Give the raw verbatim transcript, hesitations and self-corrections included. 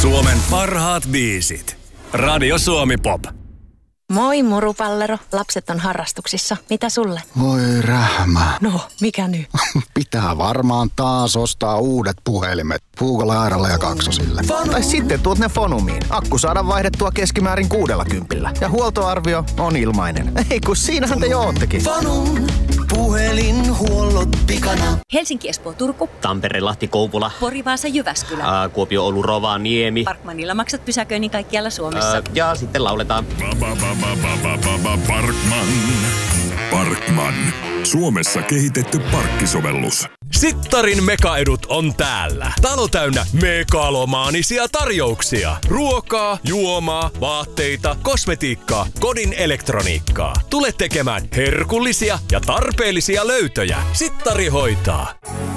Suomen parhaat biisit. Radio Suomi Pop. Moi murupallero, lapset on harrastuksissa. Mitä sulle? Voi rähmä. No, mikä nyt? Pitää varmaan taas ostaa uudet puhelimet. Puukolle, Airalle ja Kaksosille. Tai sitten tuot ne Fonumiin. Akku saadaan vaihdettua keskimäärin kuudella kympillä. Ja huoltoarvio on ilmainen. Ei kun siinähän te jo oottekin. Fonum, puhelinhuollot pikana. Helsinki, Espoo, Turku. Tampere, Lahti, Kouvola. Pori, Vaasa, Jyväskylä. Ää, Kuopio, Oulu, Rovaniemi. Parkmanilla maksat pysäköinnin kaikkialla Suomessa. Ää, ja sitten lauletaan. Parkman. Parkman. Suomessa kehitetty parkkisovellus. Sittarin mekaedut on täällä. Talo täynnä megalomaanisia tarjouksia. Ruokaa, juomaa, vaatteita, kosmetiikkaa, kodin elektroniikkaa. Tule tekemään herkullisia ja tarpeellisia löytöjä. Sittari hoitaa.